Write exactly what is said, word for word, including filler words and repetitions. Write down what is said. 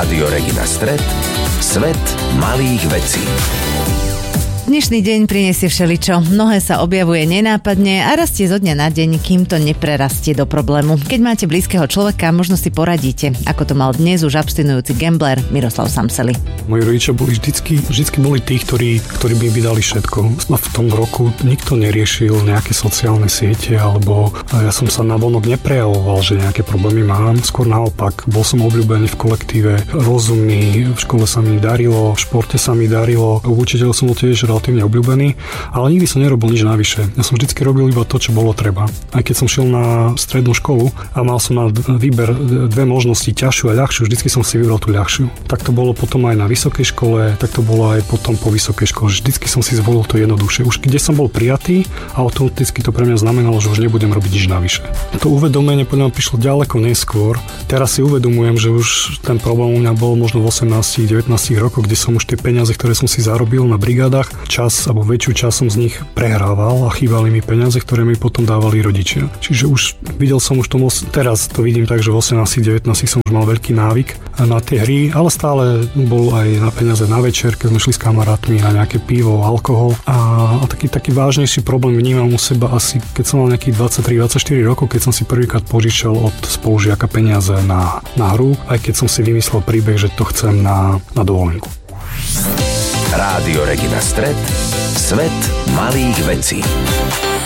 Rádio Regina Stret, svet malých vecí. Dnešný deň prinesie všeličo. Mnohé sa objavuje nenápadne a rastie zo dňa na deň, kým to neprerastie do problému. Keď máte blízkeho človeka, možno si poradíte, ako to mal dnes už abstinujúci gambler Miroslav Samseli. Moji rodičia boli vždycky, vždycky boli tí, ktorí, ktorí by mi dali všetko. A v tom roku nikto neriešil nejaké sociálne siete, alebo ja som sa navonok neprejavoval, že nejaké problémy mám. Skôr naopak, bol som obľúbený v kolektíve, rozumný, v škole sa mi darilo, v športe sa mi darilo, u učiteľov som bol tiež relatívne obľúbený, ale nikdy som nerobil nič navyše. Ja som vždycky robil iba to, čo bolo treba. Aj keď som šiel na strednú školu a mal som na výber dve možnosti, ťažšiu a ľahšiu, vždycky som si vybral tú ľahšiu. Tak to bolo potom aj na vysokej škole, tak to bolo aj potom po vysokej škole. Vždycky som si zvolil to jednoduchšie. Už kde som bol prijatý, a automaticky to pre mňa znamenalo, že už nebudem robiť nič navyše. To uvedomenie podľa mňa prišlo ďaleko neskôr. Teraz si uvedomujem, že už ten problém u mňa bol možno v osemnástich devätnástich rokoch, kde som už tie peniaze, ktoré som si zarobil na brigádach, čas alebo väčšiu časť som z nich prehrával a chýbali mi peniaze, ktoré mi potom dávali rodičia. Čiže už videl som už tomu, teraz to vidím tak, že v osemnástich devätnástich som už mal veľký návyk na tie hry, ale stále bol aj na peniaze na večer, keď sme šli s kamarátmi na nejaké pivo, alkohol a, a taký, taký vážnejší problém vnímam u seba asi, keď som mal nejakých dvadsaťtri dvadsaťštyri rokov, keď som si prvýkrát požičal od spolužiaka peniaze na, na hru, aj keď som si vymyslel príbeh, že to chcem na, na dovolenku. Rádio Regina Stret, svet malých vecí.